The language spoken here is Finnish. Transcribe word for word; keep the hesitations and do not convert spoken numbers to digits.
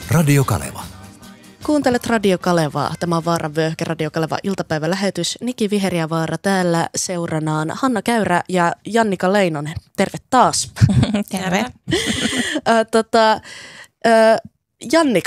Radio Kaleva. Kuuntelet Radio Kalevaa. Tämä on Vaaran vyöhyke Radio Kaleva iltapäivälähetys. Niki Viheriävaara täällä seuranaan Hanna Käyrä ja Jannika Leinonen. Terve taas. Terve. äh, tota, äh, Jannika,